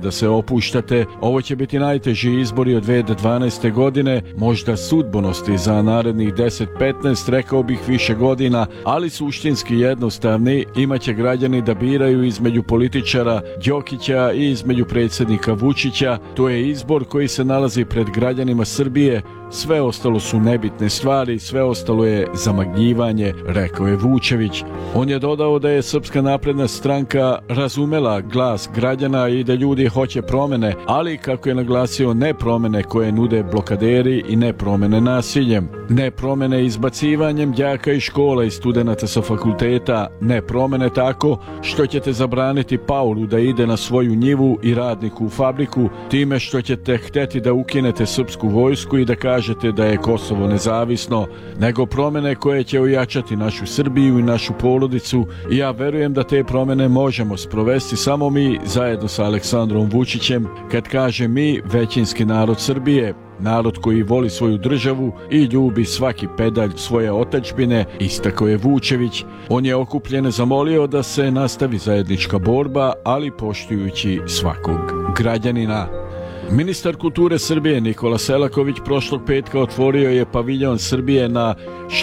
da se opuštate. Ovo će biti najteži izbori od 2012. godine, možda sudbonosti za narednih 10-15, rekao bih više godina, ali suštinski jednostavni. Imaće građani da biraju između političara Đokića i između predsjednika Vučića. To je izbor koji se nalazi pred građanima Srbije. Sve ostalo su nebitne stvari, sve ostalo je zamagljivanje, rekao je Vučević. On je dodao da je Srpska napredna stranka razumela glas građana i da ljudi hoće promene, ali kako je naglasio, ne promene koje nude blokaderi i ne promene nasiljem, ne promene izbacivanjem đaka iz škola i studenata sa fakulteta, ne promene tako što ćete zabraniti Paulu da ide na svoju njivu i radniku u fabriku, time što ćete hteti da ukinete srpsku vojsku i da kažete da je Kosovo nezavisno, nego promene koje će ojačati našu Srbiju i našu porodicu. I ja verujem da te promene možemo sprovesti samo mi zajedno sa Aleksandrom Vučićem. Kad kaže mi, većinski narod Srbije, narod koji voli svoju državu i ljubi svaki pedalj svoje otadžbine, istakao je Vučević. On je okupljene zamolio da se nastavi zajednička borba, ali poštujući svakog građanina. Ministar kulture Srbije Nikola Selaković prošlog petka otvorio je paviljon Srbije na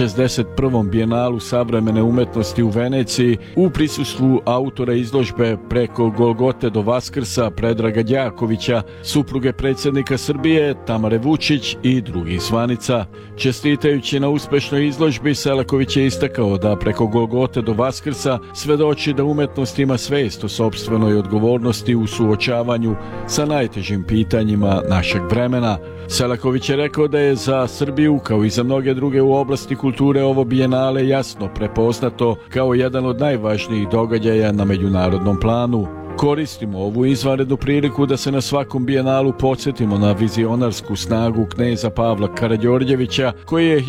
61. bijenalu savremene umetnosti u Veneciji u prisustvu autora izložbe Preko Golgote do Vaskrsa Predraga Đakovića, supruge predsjednika Srbije Tamare Vučić i drugih zvanica. Čestitajući na uspešnoj izložbi, Selaković je istakao da Preko Golgote do Vaskrsa svedoči da umetnost ima svest o sopstvenoj odgovornosti u suočavanju sa najtežim pitanjima našeg vremena. Selaković je rekao da je za Srbiju, kao i za mnoge druge u oblasti kulture, ovo bijenale jasno prepoznato kao jedan od najvažnijih događaja na međunarodnom planu. Koristimo ovu izvanrednu priliku da se na svakom bijenalu podsjetimo na vizionarsku snagu kneza Pavla Karađorđevića, koji je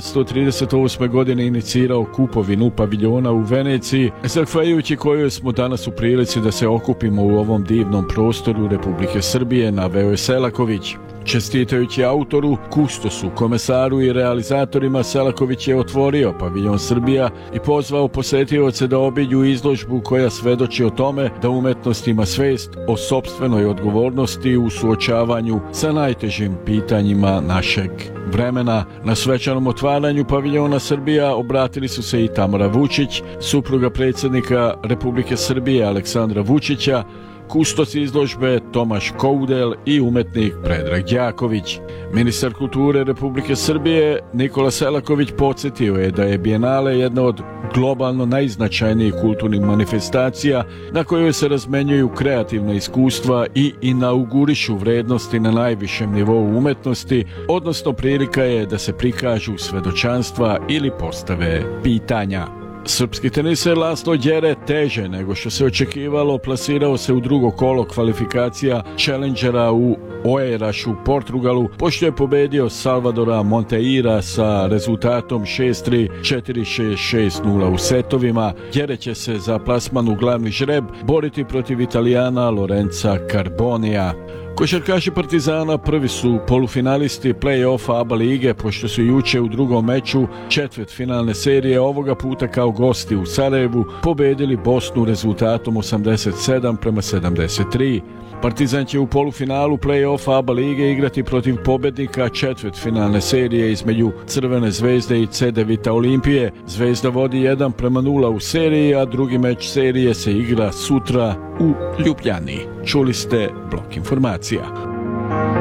1938. godine inicirao kupovinu paviljona u Veneciji, zahvaljujući kojoj smo danas u prilici da se okupimo u ovom divnom prostoru Republike Srbije, naveo je Selaković. Čestitajući autoru, kustosu, komesaru i realizatorima, Selaković je otvorio paviljon Srbija i pozvao posetioce da obiđu izložbu koja svedoči o tome da umetnost ima svest o sopstvenoj odgovornosti u suočavanju sa najtežim pitanjima našeg vremena. Na svečanom otvaranju paviljona Srbija obratili su se i Tamara Vučić, supruga predsjednika Republike Srbije Aleksandra Vučića, kustos izložbe Tomaš Koudel i umetnik Predrag Đaković. Ministar kulture Republike Srbije Nikola Selaković podsjetio je da je bijenale jedna od globalno najznačajnijih kulturnih manifestacija na kojoj se razmenjuju kreativna iskustva i inaugurišu vrednosti na najvišem nivou umetnosti, odnosno prilika je da se prikažu svedočanstva ili postave pitanja. Srpski teniser Laslo Đere teže nego što se očekivalo plasirao se u drugo kolo kvalifikacija Challengera u Oeiras u Portugalu, pošto je pobedio Salvadora Monteira sa rezultatom 6-3, 4-6, 6-0 u setovima. Đere će se za plasman u glavni žreb boriti protiv Italijana Lorenza Carbonija. Košarkaši Partizana prvi su polufinalisti play-offa ABA lige, pošto su juče u drugom meču četvrtfinalne serije, ovoga puta kao gosti u Sarajevu, pobedili Bosnu rezultatom 87-73. Partizan će u polufinalu play-offa ABA lige igrati protiv pobednika četvrtfinalne serije između Crvene zvezde i CD Vita Olimpije. Zvezda vodi 1-0 u seriji, a drugi meč serije se igra sutra u Ljubljani. Čuli ste blok informacija.